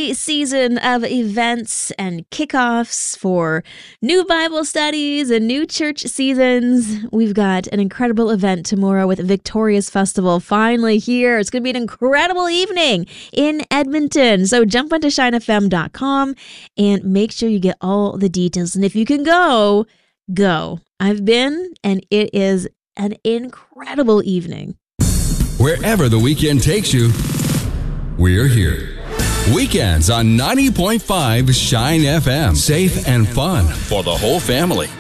busy season of events and kickoffs for new Bible studies and new church seasons. We've got an incredible event tomorrow with Victorious Festival finally here. It's going to be an incredible evening in Edmonton. So jump onto shinefm.com and make sure you get all the details. And if you can go. I've been, and it is an incredible evening. Wherever the weekend takes you, we're here. Weekends on 90.5 Shine FM. Safe and fun for the whole family.